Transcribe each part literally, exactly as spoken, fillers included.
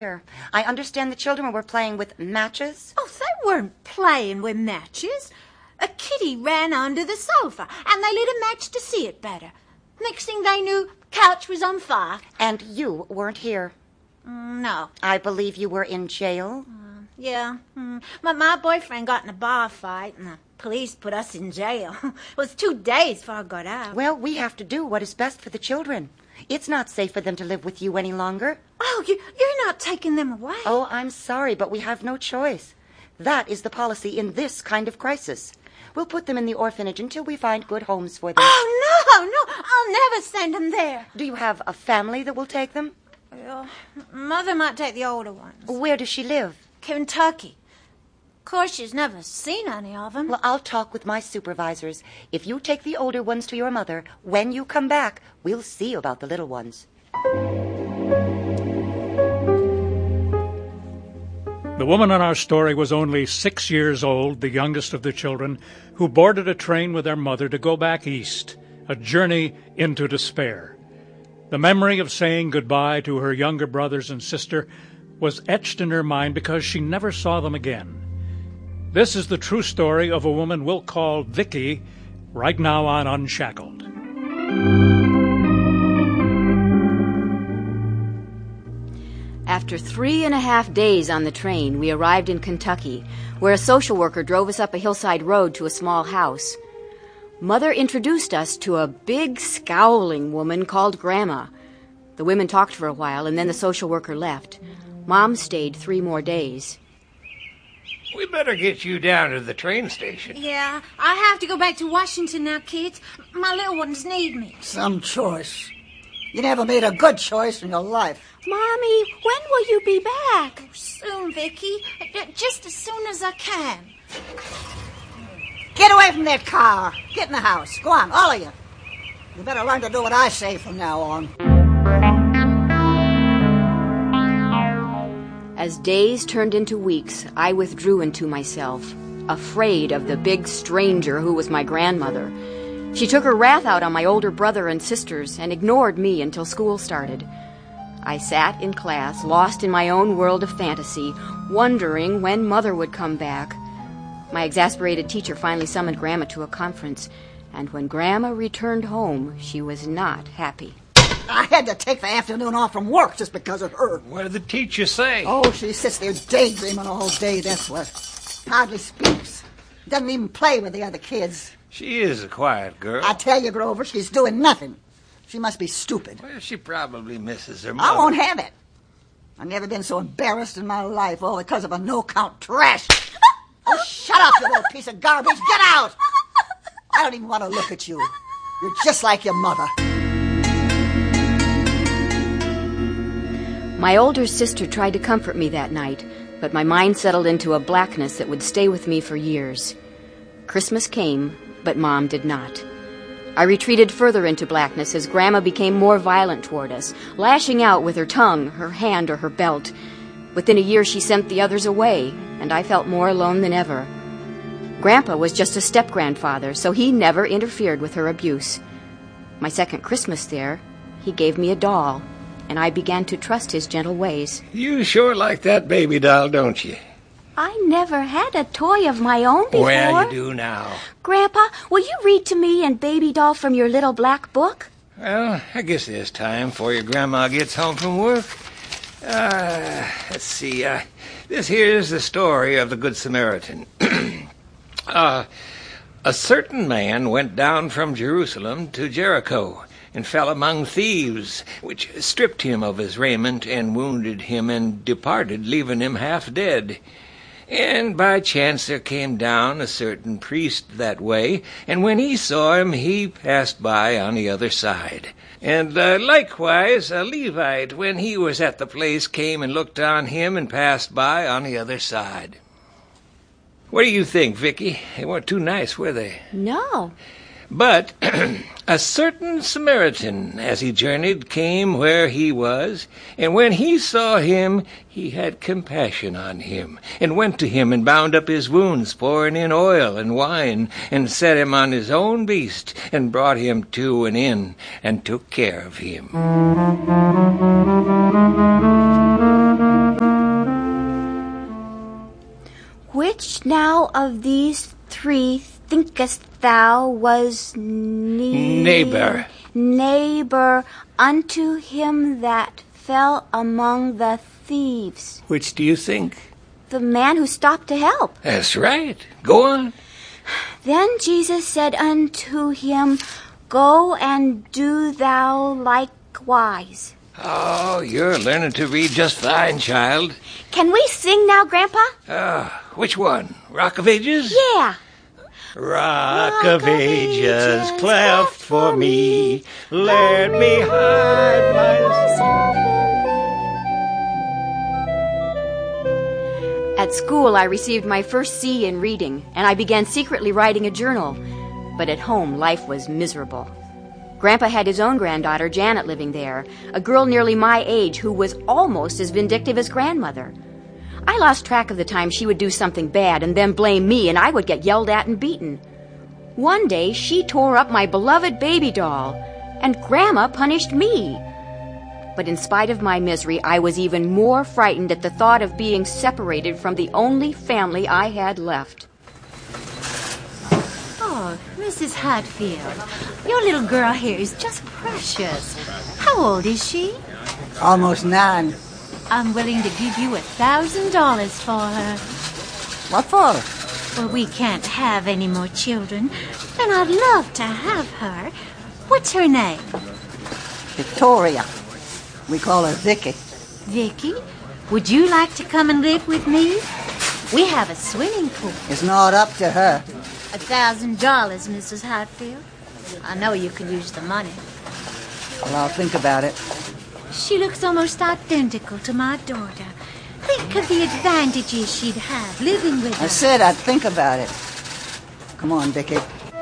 I understand the children were playing with matches. Oh, they weren't playing with matches. A kitty ran under the sofa, and they lit a match to see it better. Next thing they knew, couch was on fire. And you weren't here. Mm, no. I believe you were in jail. Uh, yeah. Mm. But my boyfriend got in a bar fight, and the police put us in jail. It was two days before I got out. Well, we have to do what is best for the children. It's not safe for them to live with you any longer. Oh, you, you're not taking them away. Oh, I'm sorry, but we have no choice. That is the policy in this kind of crisis. We'll put them in the orphanage until we find good homes for them. Oh, no, no, I'll never send them there. Do you have a family that will take them? Well, Mother might take the older ones. Where does she live? Kentucky. Of course, she's never seen any of them. Well, I'll talk with my supervisors. If you take the older ones to your mother, when you come back, we'll see about the little ones. The woman in our story was only six years old, the youngest of the children, who boarded a train with their mother to go back east, a journey into despair. The memory of saying goodbye to her younger brothers and sister was etched in her mind because she never saw them again. This is the true story of a woman we'll call Vicky, right now on Unshackled. After three and a half days on the train, we arrived in Kentucky, where a social worker drove us up a hillside road to a small house. Mother introduced us to a big, scowling woman called Grandma. The women talked for a while, and then the social worker left. Mom stayed three more days. We better get you down to the train station. Yeah, I have to go back to Washington now, kids. My little ones need me. Some choice. You never made a good choice in your life. Mommy, when will you be back? Oh, soon, Vicky. Just as soon as I can. Get away from that car. Get in the house. Go on, all of you. You better learn to do what I say from now on. As days turned into weeks, I withdrew into myself, afraid of the big stranger who was my grandmother. She took her wrath out on my older brother and sisters and ignored me until school started. I sat in class, lost in my own world of fantasy, wondering when Mother would come back. My exasperated teacher finally summoned Grandma to a conference, and when Grandma returned home, she was not happy. I had to take the afternoon off from work just because of her. What did the teacher say? Oh, she sits there daydreaming all day, that's what. Hardly speaks. Doesn't even play with the other kids. She is a quiet girl. I tell you, Grover, she's doing nothing. She must be stupid. Well, she probably misses her mother. I won't have it. I've never been so embarrassed in my life, all because of a no-count trash. Oh, shut up, you little piece of garbage. Get out! I don't even want to look at you. You're just like your mother. My older sister tried to comfort me that night, but my mind settled into a blackness that would stay with me for years. Christmas came, but Mom did not. I retreated further into blackness as Grandma became more violent toward us, lashing out with her tongue, her hand, or her belt. Within a year, she sent the others away, and I felt more alone than ever. Grandpa was just a step-grandfather, so he never interfered with her abuse. My second Christmas there, he gave me a doll, and I began to trust his gentle ways. You sure like that baby doll, don't you? I never had a toy of my own before. Well, you do now. Grandpa, will you read to me and Baby Doll from your little black book? Well, I guess there's time before your grandma gets home from work. Uh, let's see. Uh, this here's the story of the Good Samaritan. uh, a certain man went down from Jerusalem to Jericho and fell among thieves, which stripped him of his raiment and wounded him and departed, leaving him half dead. And by chance there came down a certain priest that way, and when he saw him, he passed by on the other side. And uh, likewise a Levite, when he was at the place, came and looked on him and passed by on the other side. What do you think, Vicky? They weren't too nice, were they? No. But a certain Samaritan, as he journeyed, came where he was, and when he saw him, he had compassion on him, and went to him and bound up his wounds, pouring in oil and wine, and set him on his own beast, and brought him to an inn, and took care of him. Which now of these three thinkest thou was ne- Neighbor. Neighbor unto him that fell among the thieves? Which do you think? The man who stopped to help. That's right. Go on. Then Jesus said unto him, Go and do thou likewise. Oh, you're learning to read just fine, child. Can we sing now, Grandpa? Ah, which one? Rock of Ages? Yeah. Rock, Rock of of Ages, Ages, cleft for me, let me hide myself. At school, I received my first C in reading, and I began secretly writing a journal. But at home, life was miserable. Grandpa had his own granddaughter, Janet, living there, a girl nearly my age who was almost as vindictive as grandmother. I lost track of the time she would do something bad and then blame me, and I would get yelled at and beaten. One day, she tore up my beloved baby doll, and Grandma punished me. But in spite of my misery, I was even more frightened at the thought of being separated from the only family I had left. Oh, Missus Hatfield, your little girl here is just precious. How old is she? Almost nine. I'm willing to give you a thousand dollars for her. What for? Well, we can't have any more children, and I'd love to have her. What's her name? Victoria. We call her Vicky. Vicky, would you like to come and live with me? We have a swimming pool. It's not up to her. A thousand dollars, Missus Hatfield. I know you can use the money. Well, I'll think about it. She looks almost identical to my daughter. Think of the advantages she'd have living with I her. said I'd think about it. Come on, Vicky.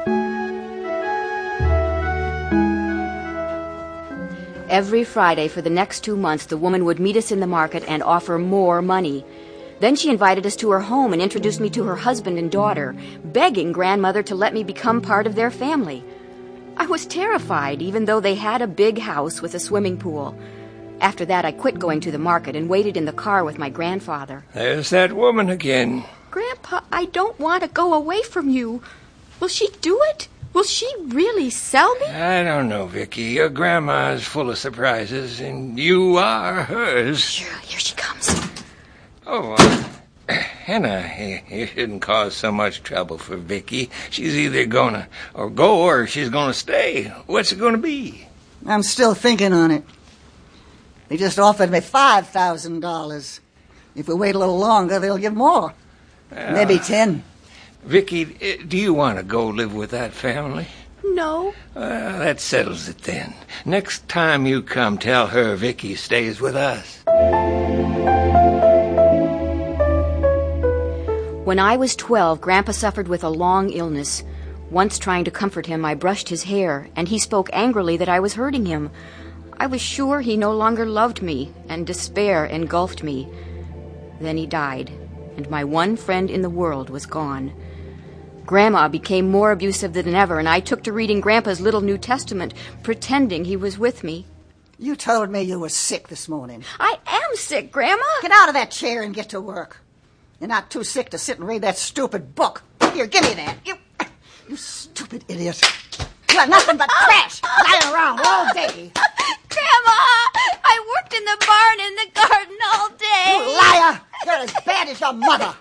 Every Friday for the next two months, the woman would meet us in the market and offer more money. Then she invited us to her home and introduced me to her husband and daughter, begging grandmother to let me become part of their family. I was terrified, even though they had a big house with a swimming pool. After that, I quit going to the market and waited in the car with my grandfather. There's that woman again. Grandpa, I don't want to go away from you. Will she do it? Will she really sell me? I don't know, Vicky. Your grandma is full of surprises, and you are hers. Here, here she comes. Oh, uh, Hannah, you, you shouldn't cause so much trouble for Vicky. She's either gonna or go or she's gonna stay. What's it gonna be? I'm still thinking on it. They just offered me five thousand dollars. If we wait a little longer, they'll give more. Uh, Maybe ten. Vicky, do you want to go live with that family? No. Well, that settles it then. Next time you come, tell her Vicky stays with us. When I was twelve, Grandpa suffered with a long illness. Once trying to comfort him, I brushed his hair, and he spoke angrily that I was hurting him. I was sure he no longer loved me, and despair engulfed me. Then he died, and my one friend in the world was gone. Grandma became more abusive than ever, and I took to reading Grandpa's little New Testament, pretending he was with me. You told me you were sick this morning. I am sick, Grandma. Get out of that chair and get to work. You're not too sick to sit and read that stupid book. Here, give me that. You, you stupid idiot. You are nothing but trash lying around all day. Grandma, I worked in the barn and the garden all day. You liar! You're as bad as your mother.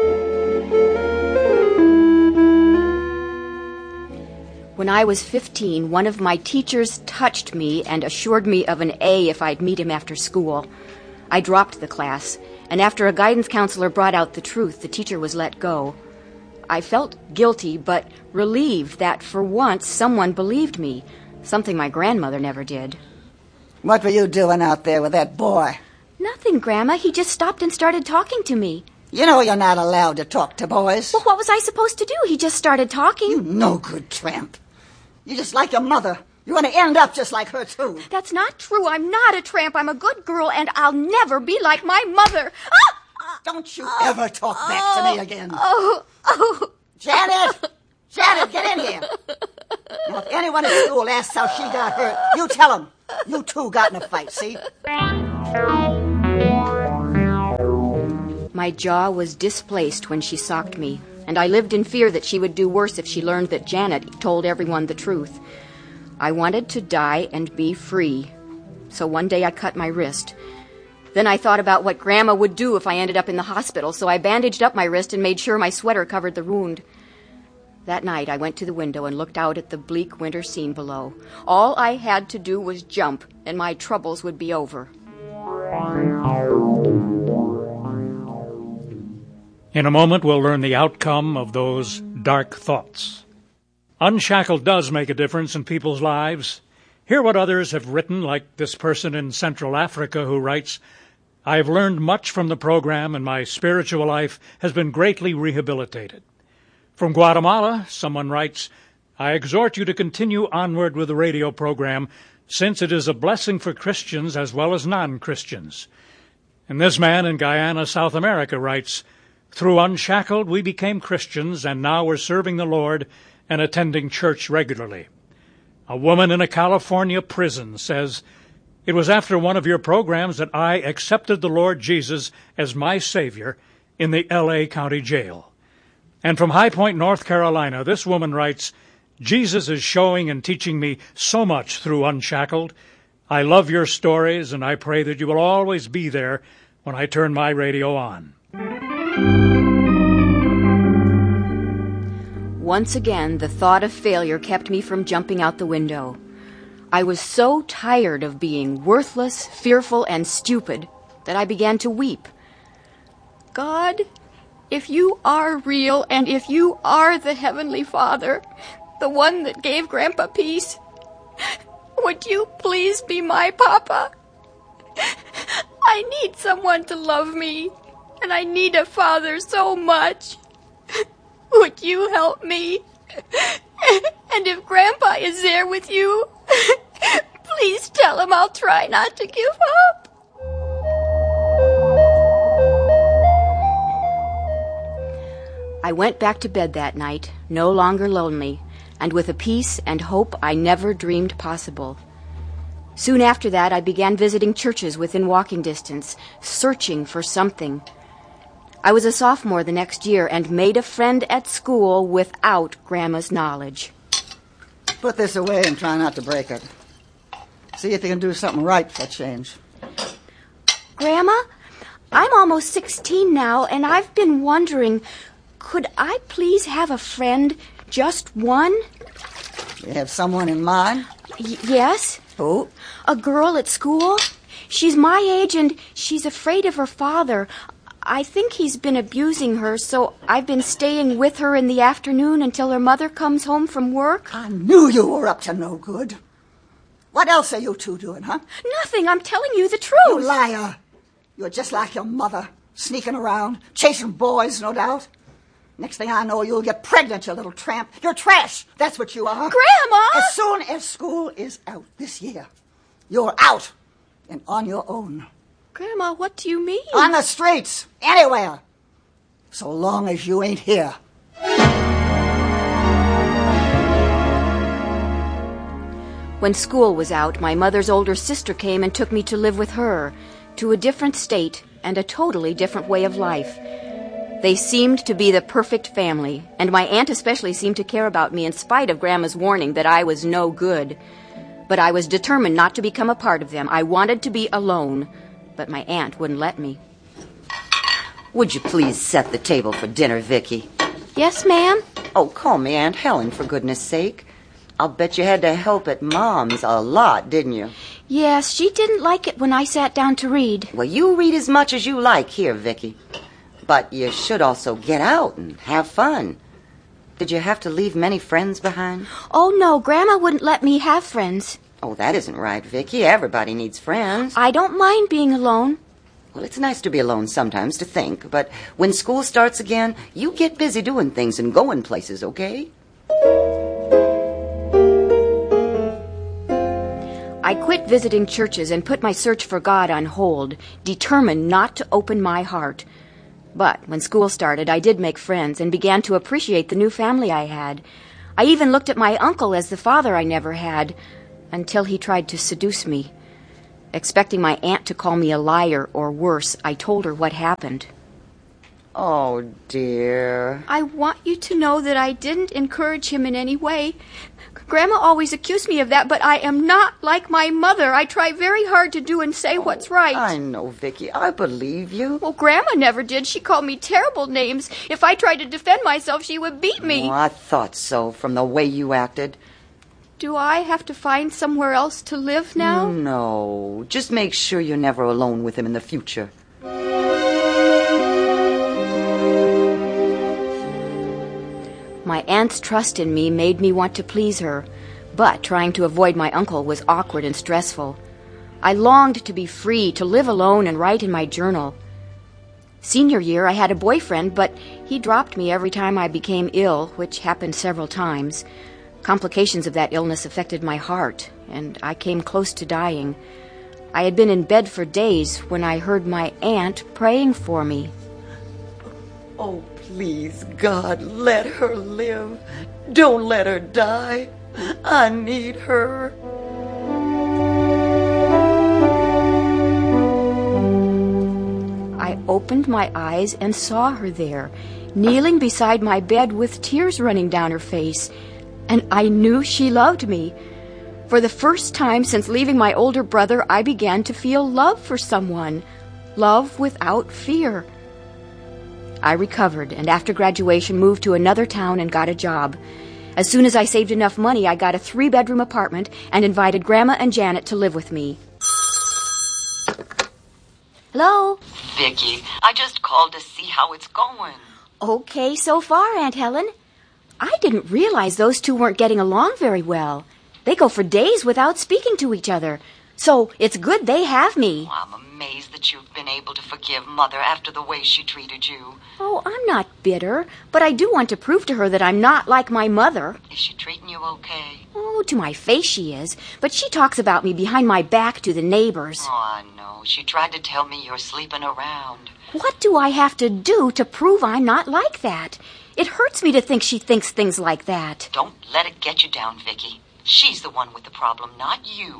When I was fifteen, one of my teachers touched me and assured me of an A if I'd meet him after school. I dropped the class, and after a guidance counselor brought out the truth, the teacher was let go. I felt guilty, but relieved that for once someone believed me, something my grandmother never did. What were you doing out there with that boy? Nothing, Grandma. He just stopped and started talking to me. You know you're not allowed to talk to boys. Well, what was I supposed to do? He just started talking. You no-good tramp. You're just like your mother. You're going to end up just like her, too. That's not true. I'm not a tramp. I'm a good girl, and I'll never be like my mother. Ah! Don't you oh, ever talk back oh, to me again. Oh, oh. Janet! Janet, get in here. Now, if anyone at school asks how she got hurt, you tell them. You two got in a fight, see? My My jaw was displaced when she socked me, and I lived in fear that she would do worse if she learned that Janet told everyone the truth. I wanted to die and be free, so one day I cut my wrist. Then I thought about what Grandma would do if I ended up in the hospital, so I bandaged up my wrist and made sure my sweater covered the wound. That night, I went to the window and looked out at the bleak winter scene below. All I had to do was jump, and my troubles would be over. In a moment, we'll learn the outcome of those dark thoughts. Unshackled does make a difference in people's lives. Hear what others have written, like this person in Central Africa who writes, "I have learned much from the program, and my spiritual life has been greatly rehabilitated." From Guatemala, someone writes, "I exhort you to continue onward with the radio program, since it is a blessing for Christians as well as non-Christians." And this man in Guyana, South America, writes, "Through Unshackled, we became Christians, and now we're serving the Lord and attending church regularly." A woman in a California prison says, "It was after one of your programs that I accepted the Lord Jesus as my Savior in the L A County Jail." And from High Point, North Carolina, this woman writes, "Jesus is showing and teaching me so much through Unshackled. I love your stories, and I pray that you will always be there when I turn my radio on." Once again, the thought of failure kept me from jumping out the window. I was so tired of being worthless, fearful, and stupid that I began to weep. God, if you are real, and if you are the Heavenly Father, the one that gave Grandpa peace, would you please be my Papa? I need someone to love me, and I need a father so much. Would you help me? And if Grandpa is there with you, please tell him I'll try not to give up. I went back to bed that night, no longer lonely, and with a peace and hope I never dreamed possible. Soon after that, I began visiting churches within walking distance, searching for something. I was a sophomore the next year and made a friend at school without Grandma's knowledge. Put this away and try not to break it. See if you can do something right for a change. Grandma, I'm almost sixteen now, and I've been wondering, could I please have a friend, just one? You have someone in mind? Y- yes. Who? A girl at school. She's my age, and she's afraid of her father. I think he's been abusing her, so I've been staying with her in the afternoon until her mother comes home from work. I knew you were up to no good. What else are you two doing, huh? Nothing. I'm telling you the truth. You liar. You're just like your mother, sneaking around, chasing boys, no doubt. Next thing I know, you'll get pregnant, you little tramp. You're trash. That's what you are. Grandma! As soon as school is out this year, you're out and on your own. Grandma, what do you mean? On the streets, anywhere. So long as you ain't here. When school was out, my mother's older sister came and took me to live with her, to a different state and a totally different way of life. They seemed to be the perfect family, and my aunt especially seemed to care about me in spite of Grandma's warning that I was no good. But I was determined not to become a part of them. I wanted to be alone, but my aunt wouldn't let me. Would you please set the table for dinner, Vicky? Yes, ma'am? Oh, call me Aunt Helen, for goodness sake. I'll bet you had to help at Mom's a lot, didn't you? Yes, she didn't like it when I sat down to read. Well, you read as much as you like here, Vicky. But you should also get out and have fun. Did you have to leave many friends behind? Oh, no, Grandma wouldn't let me have friends. Oh, that isn't right, Vicky. Everybody needs friends. I don't mind being alone. Well, it's nice to be alone sometimes, to think. But when school starts again, you get busy doing things and going places, okay? I quit visiting churches and put my search for God on hold, determined not to open my heart. But when school started, I did make friends and began to appreciate the new family I had. I even looked at my uncle as the father I never had, until he tried to seduce me. Expecting my aunt to call me a liar or worse, I told her what happened. Oh, dear. I want you to know that I didn't encourage him in any way. Grandma always accused me of that, but I am not like my mother. I try very hard to do and say oh, what's right. I know, Vicky. I believe you. Well, Grandma never did. She called me terrible names. If I tried to defend myself, she would beat me. Oh, I thought so, from the way you acted. Do I have to find somewhere else to live now? No. Just make sure you're never alone with him in the future. My aunt's trust in me made me want to please her, but trying to avoid my uncle was awkward and stressful. I longed to be free, to live alone and write in my journal. Senior year, I had a boyfriend, but he dropped me every time I became ill, which happened several times. Complications of that illness affected my heart, and I came close to dying. I had been in bed for days when I heard my aunt praying for me. Oh, please, God, let her live. Don't let her die. I need her. I opened my eyes and saw her there, kneeling beside my bed with tears running down her face, and I knew she loved me. For the first time since leaving my older brother, I began to feel love for someone, love without fear. I recovered, and after graduation moved to another town and got a job. As soon as I saved enough money, I got a three-bedroom apartment and invited Grandma and Janet to live with me. Hello? Vicky, I just called to see how it's going. Okay so far, Aunt Helen. I didn't realize those two weren't getting along very well. They go for days without speaking to each other. So it's good they have me. Well, I'm amazed that you've been able to forgive Mother after the way she treated you. Oh, I'm not bitter, but I do want to prove to her that I'm not like my mother. Is she treating you okay? Oh, to my face she is, but she talks about me behind my back to the neighbors. Oh, I know. She tried to tell me you're sleeping around. What do I have to do to prove I'm not like that? It hurts me to think she thinks things like that. Don't let it get you down, Vicky. She's the one with the problem, not you.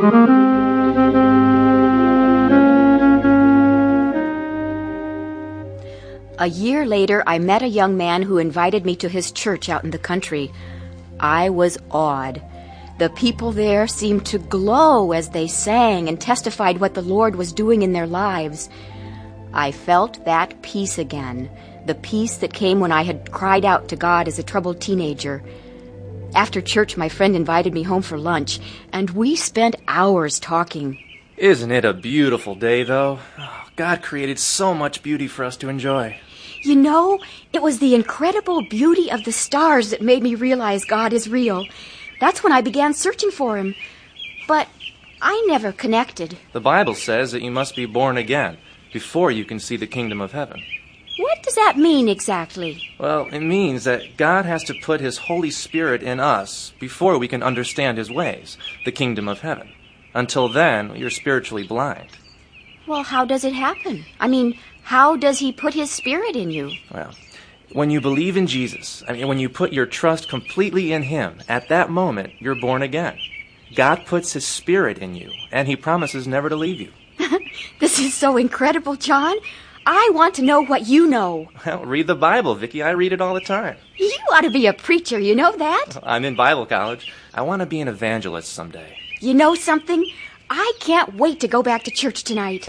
A year later, I met a young man who invited me to his church out in the country. I was awed. The people there seemed to glow as they sang and testified what the Lord was doing in their lives. I felt that peace again, the peace that came when I had cried out to God as a troubled teenager. After church, my friend invited me home for lunch, and we spent hours talking. Isn't it a beautiful day, though? Oh, God created so much beauty for us to enjoy. You know, it was the incredible beauty of the stars that made me realize God is real. That's when I began searching for him. But I never connected. The Bible says that you must be born again before you can see the kingdom of heaven. What does that mean exactly? Well, it means that God has to put his Holy Spirit in us before we can understand his ways, the kingdom of heaven. Until then, you're spiritually blind. Well, how does it happen? I mean, how does he put his Spirit in you? Well, when you believe in Jesus, I mean, when you put your trust completely in him, at that moment, you're born again. God puts his Spirit in you, and he promises never to leave you. This is so incredible, John. I want to know what you know. Well, read the Bible, Vicky. I read it all the time. You ought to be a preacher, you know that? I'm in Bible college. I want to be an evangelist someday. You know something? I can't wait to go back to church tonight.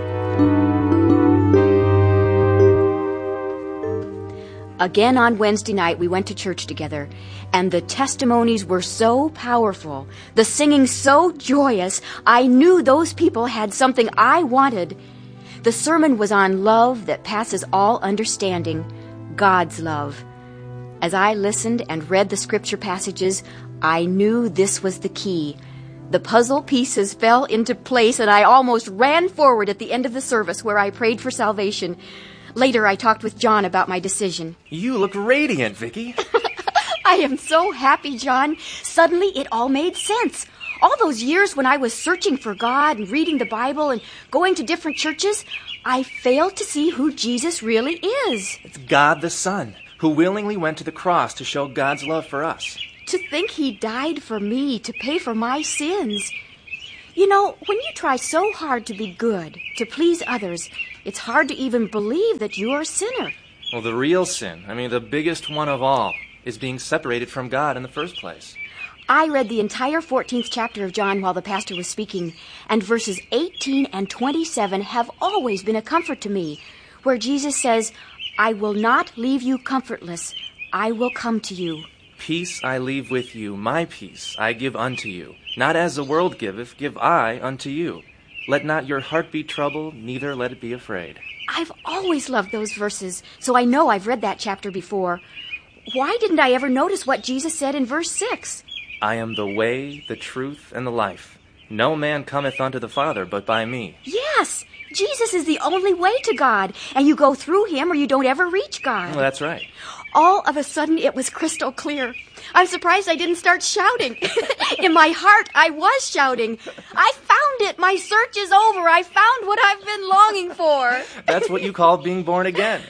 Again on Wednesday night, we went to church together, and the testimonies were so powerful, the singing so joyous, I knew those people had something I wanted. The sermon was on love that passes all understanding, God's love. As I listened and read the scripture passages, I knew this was the key. The puzzle pieces fell into place, and I almost ran forward at the end of the service where I prayed for salvation. Later, I talked with John about my decision. You look radiant, Vicky. I am so happy, John. Suddenly, it all made sense. All those years when I was searching for God and reading the Bible and going to different churches, I failed to see who Jesus really is. It's God the Son, who willingly went to the cross to show God's love for us. To think he died for me, to pay for my sins. You know, when you try so hard to be good, to please others, it's hard to even believe that you're a sinner. Well, the real sin, I mean, the biggest one of all, is being separated from God in the first place. I read the entire fourteenth chapter of John while the pastor was speaking, and verses eighteen and twenty-seven have always been a comfort to me, where Jesus says, I will not leave you comfortless. I will come to you. Peace I leave with you, my peace I give unto you. Not as the world giveth, give I unto you. Let not your heart be troubled, neither let it be afraid. I've always loved those verses, so I know I've read that chapter before. Why didn't I ever notice what Jesus said in verse six? I am the way, the truth, and the life. No man cometh unto the Father but by me. Yes, Jesus is the only way to God, and you go through him or you don't ever reach God. Well, that's right. All of a sudden, it was crystal clear. I'm surprised I didn't start shouting. In my heart, I was shouting. I found it. My search is over. I found what I've been longing for. That's what you call being born again.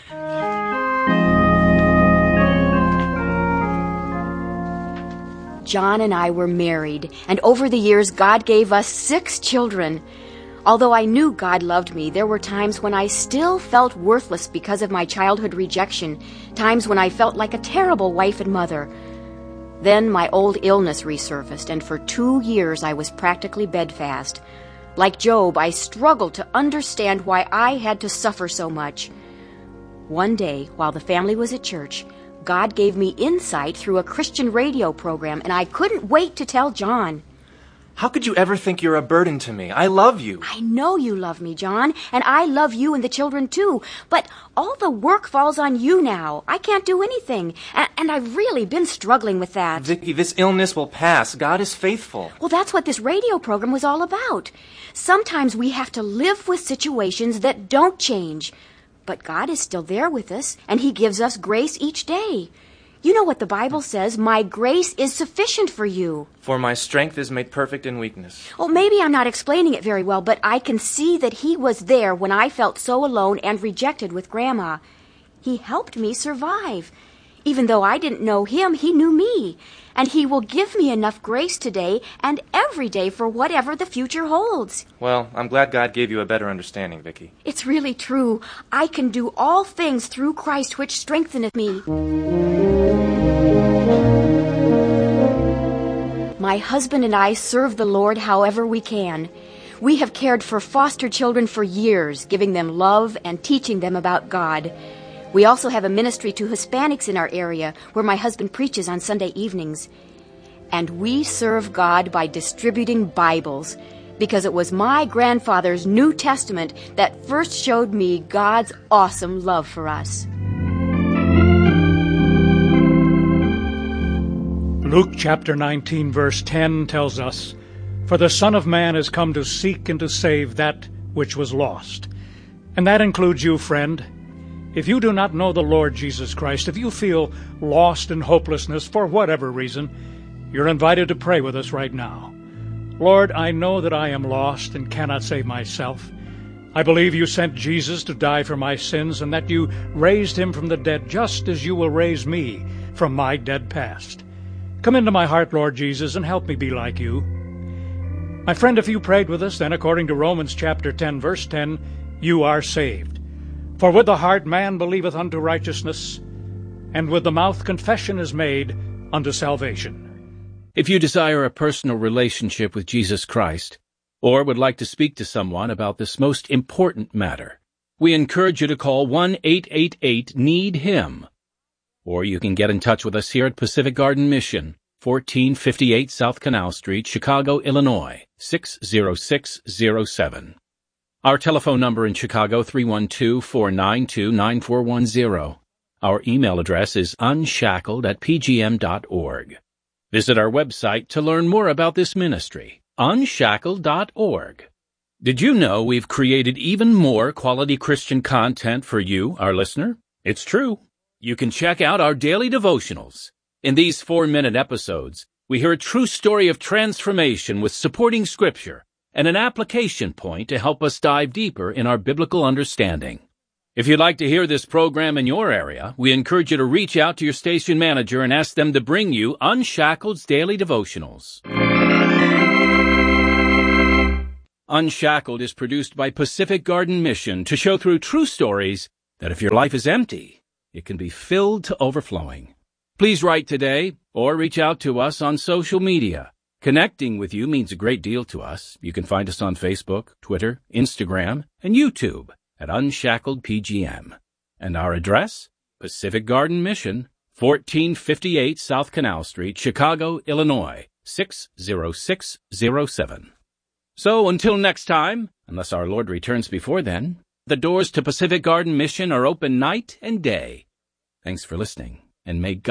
John and I were married, and over the years, God gave us six children. Although I knew God loved me, there were times when I still felt worthless because of my childhood rejection, times when I felt like a terrible wife and mother. Then my old illness resurfaced, and for two years I was practically bedfast. Like Job, I struggled to understand why I had to suffer so much. One day, while the family was at church, God gave me insight through a Christian radio program, and I couldn't wait to tell John. How could you ever think you're a burden to me? I love you. I know you love me, John, and I love you and the children too, but all the work falls on you now. I can't do anything, and, and I've really been struggling with that. Vicki, this illness will pass. God is faithful. Well, that's what this radio program was all about. Sometimes we have to live with situations that don't change, but God is still there with us, and he gives us grace each day. You know what the Bible says, my grace is sufficient for you. For my strength is made perfect in weakness. Well, maybe I'm not explaining it very well, but I can see that he was there when I felt so alone and rejected with Grandma. He helped me survive. Even though I didn't know him, he knew me. And he will give me enough grace today and every day for whatever the future holds. Well, I'm glad God gave you a better understanding, Vicki. It's really true. I can do all things through Christ which strengtheneth me. My husband and I serve the Lord however we can. We have cared for foster children for years, giving them love and teaching them about God. We also have a ministry to Hispanics in our area where my husband preaches on Sunday evenings. And we serve God by distributing Bibles because it was my grandfather's New Testament that first showed me God's awesome love for us. Luke chapter nineteen, verse ten tells us, For the Son of Man has come to seek and to save that which was lost. And that includes you, friend. If you do not know the Lord Jesus Christ, if you feel lost in hopelessness for whatever reason, you're invited to pray with us right now. Lord, I know that I am lost and cannot save myself. I believe you sent Jesus to die for my sins and that you raised him from the dead just as you will raise me from my dead past. Come into my heart, Lord Jesus, and help me be like you. My friend, if you prayed with us, then according to Romans chapter ten, verse ten, you are saved. For with the heart man believeth unto righteousness, and with the mouth confession is made unto salvation. If you desire a personal relationship with Jesus Christ, or would like to speak to someone about this most important matter, we encourage you to call one eight eight eight need him. Or you can get in touch with us here at Pacific Garden Mission, fourteen fifty-eight South Canal Street, Chicago, Illinois, six zero six zero seven. Our telephone number in Chicago, three one two, four nine two, nine four one zero. Our email address is unshackled at p g m dot org. Visit our website to learn more about this ministry, unshackled dot org. Did you know we've created even more quality Christian content for you, our listener? It's true. You can check out our daily devotionals. In these four-minute episodes, we hear a true story of transformation with supporting scripture and an application point to help us dive deeper in our biblical understanding. If you'd like to hear this program in your area, we encourage you to reach out to your station manager and ask them to bring you Unshackled's Daily Devotionals. Unshackled is produced by Pacific Garden Mission to show through true stories that if your life is empty, it can be filled to overflowing. Please write today or reach out to us on social media. Connecting with you means a great deal to us. You can find us on Facebook, Twitter, Instagram, and YouTube at Unshackled P G M. And our address? Pacific Garden Mission, fourteen fifty-eight South Canal Street, Chicago, Illinois, six zero six zero seven. So until next time, unless our Lord returns before then, the doors to Pacific Garden Mission are open night and day. Thanks for listening, and may God